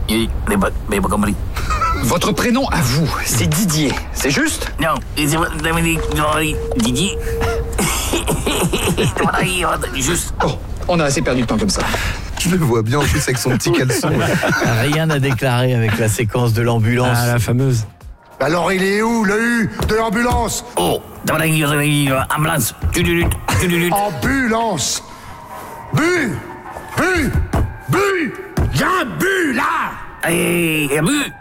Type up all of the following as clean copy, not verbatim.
Il n'est pas compris. Votre prénom à vous, c'est Didier, c'est juste? Non, c'est pas Didier. Juste. Oh, on a assez perdu de temps comme ça. Je le vois bien en plus avec son petit caleçon. Rien à déclarer avec la séquence de l'ambulance. Ah, la fameuse. Alors il est où, le U de l'ambulance? Oh, ambulance. Ambulance. Bu. Y'a un bu, là. Il y a bu.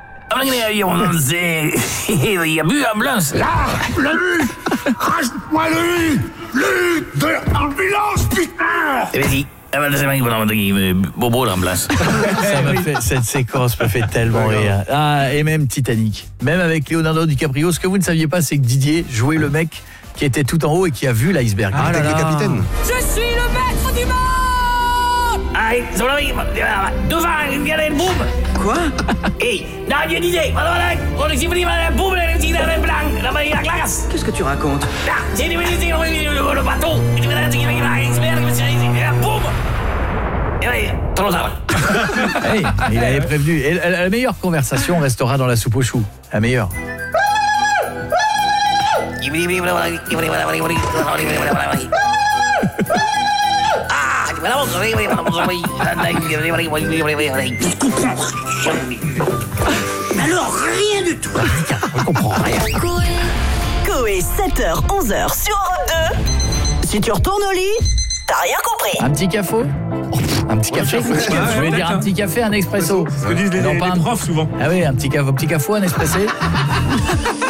Il y a bu, ambulance. Là, le U. Rajoute-moi le U. Le U de l'ambulance, putain. Vas-y. Bobo, l'ambulance. Cette séquence me fait tellement rire. Ah, et même Titanic. Même avec Leonardo DiCaprio, ce que vous ne saviez pas, c'est que Didier jouait le mec qui était tout en haut et qui a vu l'iceberg. Ah, avec le capitaine. Je suis le maître du monde. Allez, devant, il y a le boum. Quoi? Hey, non, il y a Didier. On est sifflé, le boum, le petit blanc. Là-bas, il y a la classe. Qu'est-ce que tu racontes? Là, c'est le bateau. Boum. Et oui, trop tard. Hey, il avait prévenu. Et la meilleure conversation restera dans la soupe aux choux. La meilleure. Alors, rien du tout. On comprend rien. Coé, 7h, 11h sur Europe 2. Si tu retournes au lit, t'as rien compris. Un petit café? Un petit café? Je vais dire un petit café, un expresso. C'est ce que disent les profs souvent. Ah oui, un petit café, un expresso.